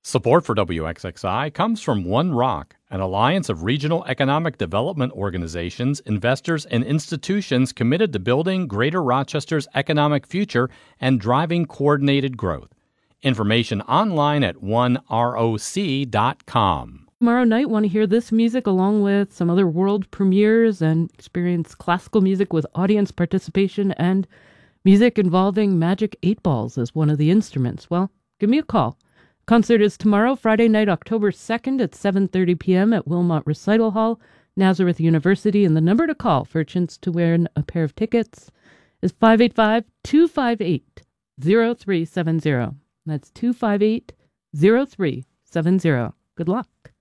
Support for WXXI comes from One Rock, an alliance of regional economic development organizations, investors, and institutions committed to building Greater Rochester's economic future and driving coordinated growth. Information online at oneroc.com. Tomorrow night, want to hear this music along with some other world premieres and experience classical music with audience participation and music involving magic 8 balls as one of the instruments? Well, give me a call. Concert is tomorrow, Friday night, October 2nd at 7:30 p.m. at Wilmot Recital Hall, Nazareth University, and the number to call for a chance to win a pair of tickets is 585-258-0370. That's 258-0370. Good luck.